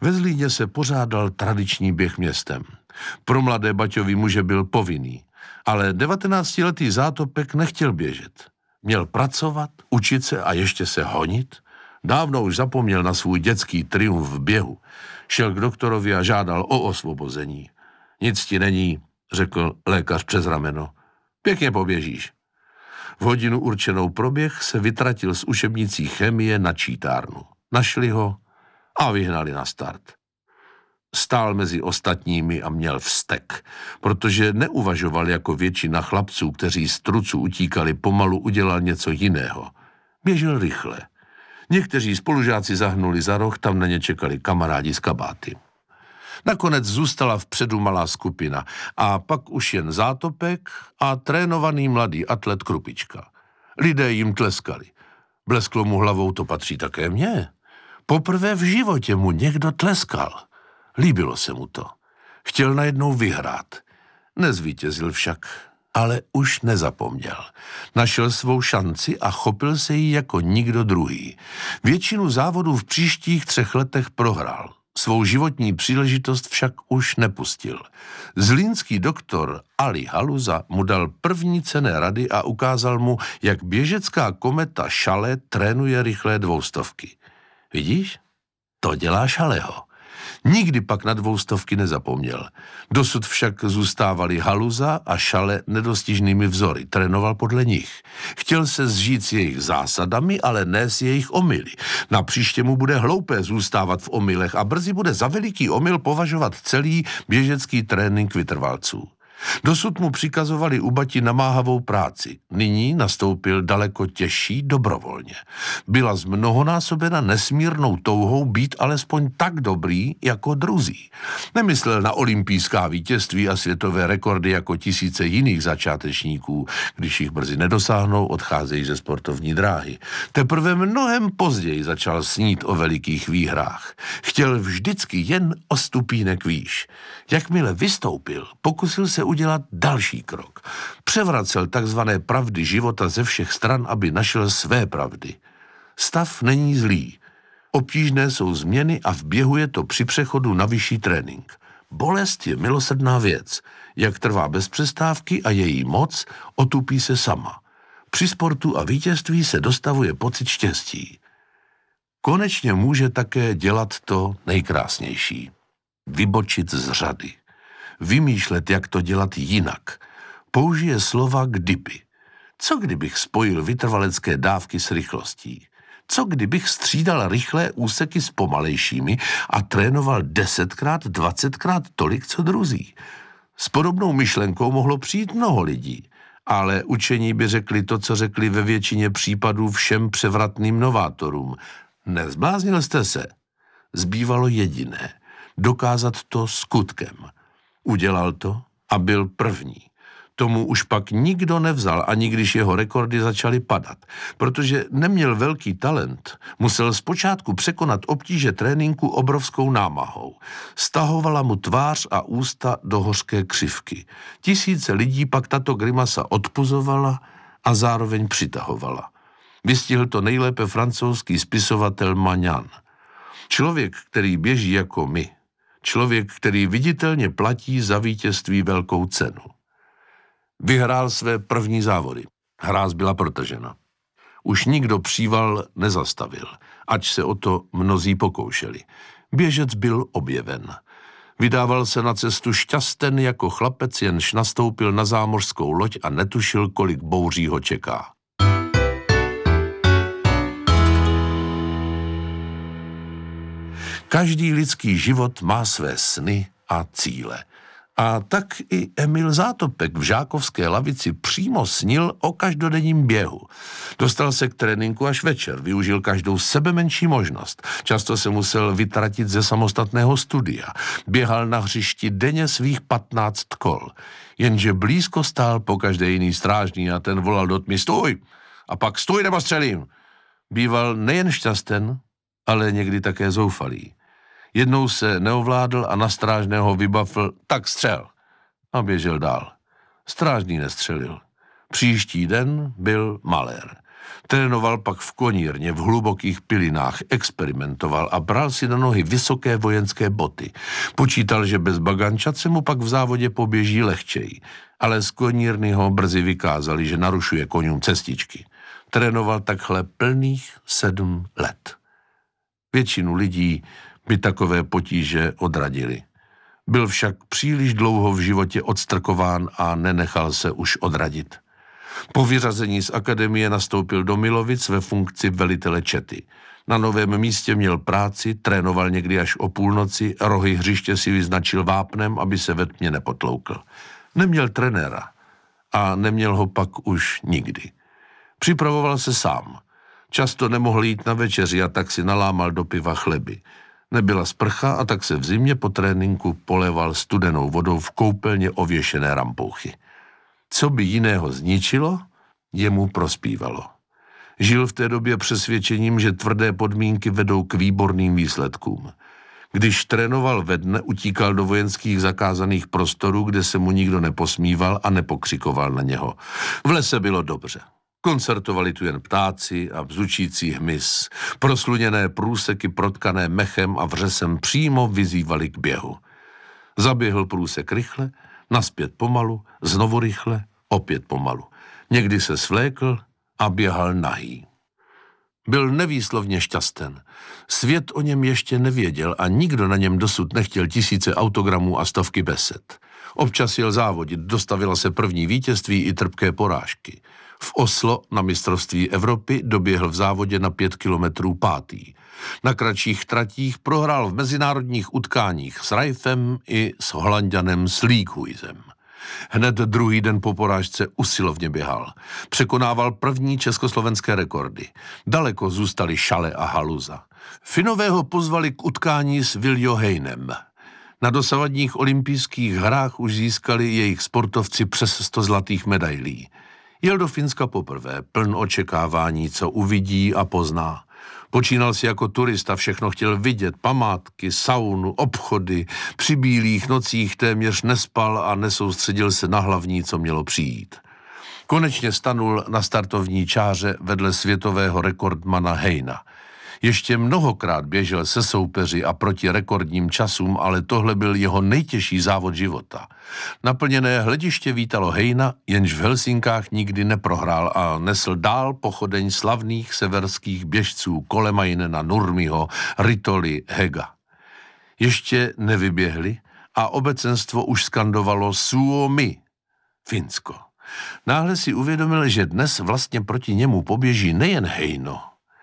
Ve Zlíně se pořádal tradiční běh městem. Pro mladé Baťovy muže byl povinný, ale 19letý Zátopek nechtěl běžet. Měl pracovat, učit se a ještě se honit. Dávno už zapomněl na svůj dětský triumf v běhu. Šel k doktorovi a žádal o osvobození. Nic ti není, řekl lékař přes rameno. Pěkně poběžíš. V hodinu určenou pro běh se vytratil z učebnicí chemie na čítárnu. Našli ho a vyhnali na start. Stál mezi ostatními a měl vztek, protože neuvažoval jako většina chlapců, kteří z trucu utíkali pomalu, udělal něco jiného. Běžel rychle. Někteří spolužáci zahnuli za roh, tam na ně čekali kamarádi z kabáty. Nakonec zůstala vpředu malá skupina a pak už jen Zátopek a trénovaný mladý atlet Krupička. Lidé jim tleskali. Blesklo mu hlavou, to patří také mně. Poprvé v životě mu někdo tleskal. Líbilo se mu to. Chtěl najednou vyhrát. Nezvítězil však, ale už nezapomněl. Našel svou šanci a chopil se jí jako nikdo druhý. Většinu závodů v příštích 3 letech prohrál. Svou životní příležitost však už nepustil. Zlínský doktor Ali Haluza mu dal první cenné rady a ukázal mu, jak běžecká kometa Šale trénuje rychlé 200. Vidíš? To dělá Šaleho. Nikdy pak na 200 nezapomněl. Dosud však zůstávali Haluza a Šale nedostižnými vzory. Trénoval podle nich. Chtěl se zžít s jejich zásadami, ale ne s jejich omyly. Napříště mu bude hloupé zůstávat v omylech a brzy bude za veliký omyl považovat celý běžecký trénink vytrvalců. Dosud mu přikazovali u bati namáhavou práci. Nyní nastoupil daleko těžší dobrovolně. Byla zmnohonásobena nesmírnou touhou být alespoň tak dobrý jako druzí. Nemyslel na olympijská vítězství a světové rekordy jako tisíce jiných začátečníků. Když jich brzy nedosáhnou, odcházejí ze sportovní dráhy. Teprve mnohem později začal snít o velikých výhrách. Chtěl vždycky jen o stupínek výš. Jakmile vystoupil, pokusil se udělat další krok. Převracel takzvané pravdy života ze všech stran, aby našel své pravdy. Stav není zlý. Obtížné jsou změny a v běhu je to při přechodu na vyšší trénink. Bolest je milosrdná věc. Jak trvá bez přestávky a její moc otupí se sama. Při sportu a vítězství se dostavuje pocit štěstí. Konečně může také dělat to nejkrásnější. Vybočit z řady. Vymýšlet, jak to dělat jinak. Použije slova kdyby. Co kdybych spojil vytrvalecké dávky s rychlostí? Co kdybych střídal rychlé úseky s pomalejšími a trénoval 10krát, 20krát tolik, co druzí? S podobnou myšlenkou mohlo přijít mnoho lidí, ale učení by řekli to, co řekli ve většině případů všem převratným novátorům. Nezbláznil jste se? Zbývalo jediné. Dokázat to skutkem. Udělal to a byl první. Tomu už pak nikdo nevzal, ani když jeho rekordy začaly padat. Protože neměl velký talent, musel zpočátku překonat obtíže tréninku obrovskou námahou. Stahovala mu tvář a ústa do hořké křivky. Tisíce lidí pak tato grimasa odpuzovala a zároveň přitahovala. Vystihl to nejlépe francouzský spisovatel Magnan. Člověk, který běží jako my. Člověk, který viditelně platí za vítězství velkou cenu. Vyhrál své první závody. Hráz byla protržena. Už nikdo příval nezastavil, ač se o to mnozí pokoušeli. Běžec byl objeven. Vydával se na cestu šťasten jako chlapec, jenž nastoupil na zámořskou loď a netušil, kolik bouří ho čeká. Každý lidský život má své sny a cíle. A tak i Emil Zátopek v žákovské lavici přímo snil o každodenním běhu. Dostal se k tréninku až večer, využil každou sebemenší možnost. Často se musel vytratit ze samostatného studia. Běhal na hřišti denně svých 15 kol. Jenže blízko stál pokaždé jiný strážný a ten volal do tmy: stůj! A pak stůj nebo střelím! Býval nejen šťasten, ale někdy také zoufalý. Jednou se neovládl a na strážného vybafl: tak střel. A běžel dál. Strážný nestřelil. Příští den byl malér. Trénoval pak v konírně, v hlubokých pilinách, experimentoval a bral si na nohy vysoké vojenské boty. Počítal, že bez bagančat se mu pak v závodě poběží lehčej, ale z konírny ho brzy vykázali, že narušuje koňům cestičky. Trénoval takhle plných 7 let. Většinu lidí by takové potíže odradili. Byl však příliš dlouho v životě odstrkován a nenechal se už odradit. Po vyřazení z akademie nastoupil do Milovic ve funkci velitele čety. Na novém místě měl práci, trénoval někdy až o půlnoci, rohy hřiště si vyznačil vápnem, aby se ve tmě nepotloukl. Neměl trenéra a neměl ho pak už nikdy. Připravoval se sám. Často nemohl jít na večeři a tak si nalámal do piva chleby. Nebyla sprcha a tak se v zimě po tréninku poléval studenou vodou v koupelně ověšené rampouchy. Co by jiného zničilo, jemu prospívalo. Žil v té době přesvědčením, že tvrdé podmínky vedou k výborným výsledkům. Když trénoval ve dne, utíkal do vojenských zakázaných prostorů, kde se mu nikdo neposmíval a nepokřikoval na něho. V lese bylo dobře. Koncertovali tu jen ptáci a bzučící hmyz. Prosluněné průseky protkané mechem a vřesem přímo vyzývali k běhu. Zaběhl průsek rychle, nazpět pomalu, znovu rychle, opět pomalu. Někdy se svlékl a běhal nahý. Byl nevýslovně šťasten. Svět o něm ještě nevěděl a nikdo na něm dosud nechtěl tisíce autogramů a stovky besed. Občas jel závodit, dostavila se první vítězství i trpké porážky. V Oslo na mistrovství Evropy doběhl v závodě na 5 kilometrů 5. Na kratších tratích prohrál v mezinárodních utkáních s Rajfem i s Holanďanem Sleekhuizem. Hned druhý den po porážce usilovně běhal. Překonával první československé rekordy. Daleko zůstali Šale a Haluza. Finové ho pozvali k utkání s Viljo Heinem. Na dosavadních olympijských hrách už získali jejich sportovci přes 100 zlatých medailí. Jel do Finska poprvé, pln očekávání, co uvidí a pozná. Počínal si jako turista, všechno chtěl vidět, památky, saunu, obchody, při bílých nocích téměř nespal a nesoustředil se na hlavní, co mělo přijít. Konečně stanul na startovní čáře vedle světového rekordmana Heina. Ještě mnohokrát běžel se soupeři a proti rekordním časům, ale tohle byl jeho nejtěžší závod života. Naplněné hlediště vítalo Heina, jenž v Helsinkách nikdy neprohrál a nesl dál pochodeň slavných severských běžců Kolemainena, Nurmiho, Ritoli, Hega. Ještě nevyběhli a obecenstvo už skandovalo Suomi, Finsko. Náhle si uvědomil, že dnes vlastně proti němu poběží nejen Heino,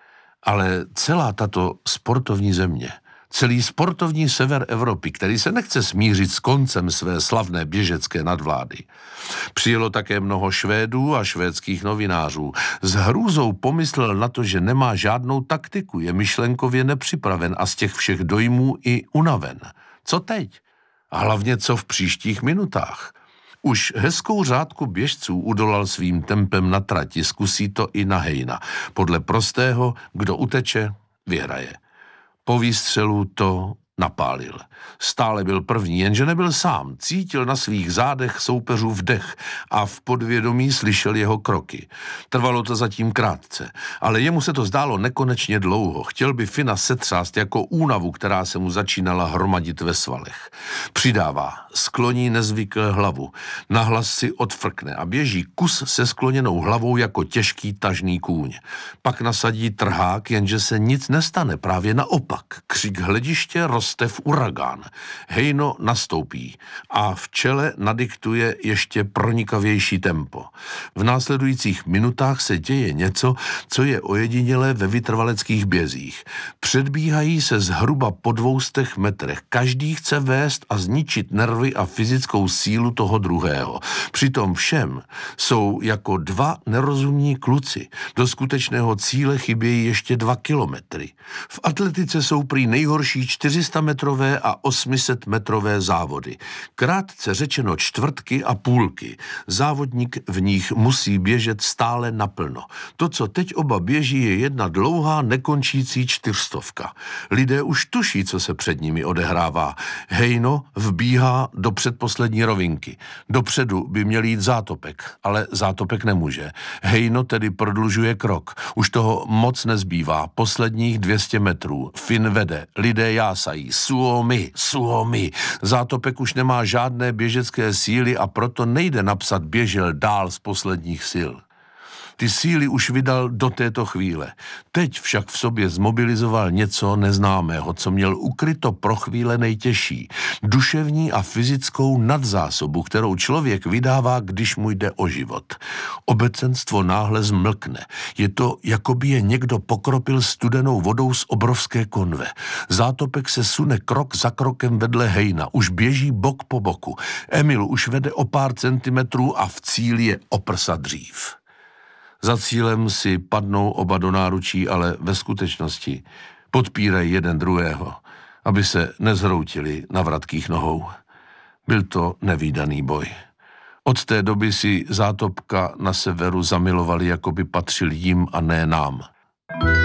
ale celá tato sportovní země, celý sportovní sever Evropy, který se nechce smířit s koncem své slavné běžecké nadvlády. Přijelo také mnoho Švédů a švédských novinářů. S hrůzou pomyslel na to, že nemá žádnou taktiku, je myšlenkově nepřipraven a z těch všech dojmů i unaven. Co teď? A hlavně co v příštích minutách? Už hezkou řádku běžců udolal svým tempem na trati, zkusí to i na Heina. Podle prostého, kdo uteče, vyhraje. Po výstřelu to napálil. Stále byl první, jenže nebyl sám. Cítil na svých zádech soupeřův dech a v podvědomí slyšel jeho kroky. Trvalo to zatím krátce, ale jemu se to zdálo nekonečně dlouho. Chtěl by Fina setřást jako únavu, která se mu začínala hromadit ve svalech. Přidává, skloní nezvyklé hlavu, nahlas si odfrkne a běží kus se skloněnou hlavou jako těžký tažný kůň. Pak nasadí trhák, jenže se nic nestane, právě naopak. Křik hlediště roste v uragán. Heino nastoupí a v čele nadiktuje ještě pronikavější tempo. V následujících minutách se děje něco, co je ojedinělé ve vytrvaleckých bězích. Předbíhají se zhruba po 200 metrech. Každý chce vést a zničit nervy a fyzickou sílu toho druhého. Přitom všem jsou jako dva nerozumní kluci. Do skutečného cíle chybějí ještě 2 kilometry. V atletice jsou prý nejhorší 400 400metrové a 800metrové závody. Krátce řečeno čtvrtky a půlky. Závodník v nich musí běžet stále naplno. To, co teď oba běží, je jedna dlouhá, nekončící 400. Lidé už tuší, co se před nimi odehrává. Hejno vbíhá do předposlední rovinky. Dopředu by měl jít Zátopek, ale Zátopek nemůže. Hejno tedy prodlužuje krok. Už toho moc nezbývá. Posledních 200 metrů. Fin vede. Lidé jásají. Suomi, Suomi. Zátopek už nemá žádné běžecké síly a proto nejde napsat běžel dál z posledních sil. Ty síly už vydal do této chvíle. Teď však v sobě zmobilizoval něco neznámého, co měl ukryto pro chvíle nejtěžší. Duševní a fyzickou nadzásobu, kterou člověk vydává, když mu jde o život. Obecenstvo náhle zmlkne. Je to, jako by je někdo pokropil studenou vodou z obrovské konve. Zátopek se sune krok za krokem vedle Hejna. Už běží bok po boku. Emil už vede o pár centimetrů a v cíli je o prsa dřív. Za cílem si padnou oba do náručí, ale ve skutečnosti podpírají jeden druhého, aby se nezhroutili na vratkých nohou. Byl to nevídaný boj. Od té doby si Zátopka na severu zamilovali, jako by patřil jim a ne nám.